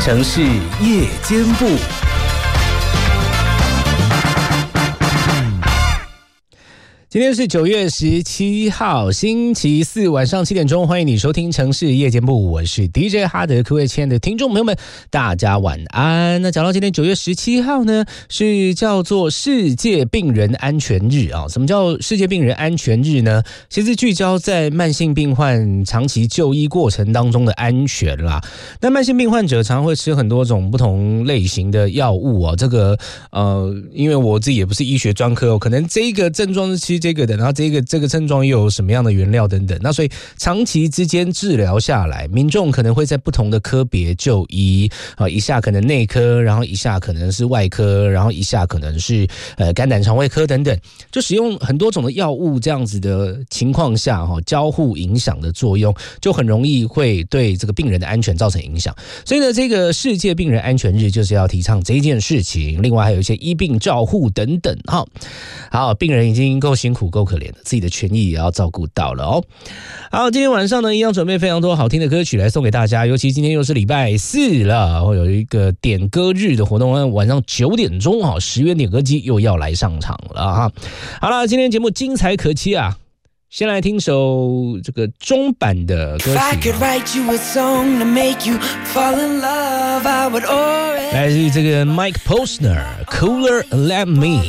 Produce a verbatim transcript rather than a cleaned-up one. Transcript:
城市夜间部。今天是九月十七号，星期四晚上七点钟，欢迎你收听城市夜间部，我是 D J 哈德，各位亲爱的听众朋友们，大家晚安。那讲到今天九月十七号呢，是叫做世界病人安全日啊。什么叫世界病人安全日呢？其实聚焦在慢性病患长期就医过程当中的安全啦。那慢性病患者常常会吃很多种不同类型的药物啊，这个呃，因为我自己也不是医学专科哦，可能这个症状是吃这个的，然后这个这个症状又有什么样的原料等等，那所以长期之间治疗下来，民众可能会在不同的科别就医啊，一下可能内科，然后一下可能是外科，然后一下可能是呃肝胆肠胃科等等，就使用很多种的药物这样子的情况下哈，交互影响的作用，就很容易会对这个病人的安全造成影响。所以呢，这个世界病人安全日就是要提倡这件事情，另外还有一些医病照护等等哈。好，病人已经够辛苦够可怜了，自己的权益也要照顾到了哦。好，今天晚上呢，一样准备非常多好听的歌曲来送给大家，尤其今天又是礼拜四了，会有一个点歌日的活动，晚上九点钟哈，十元点歌机又要来上场了哈。好了，今天节目精彩可期啊！先来听首这个中版的歌曲，来自这个 Mike Posner， Cooler Than Me。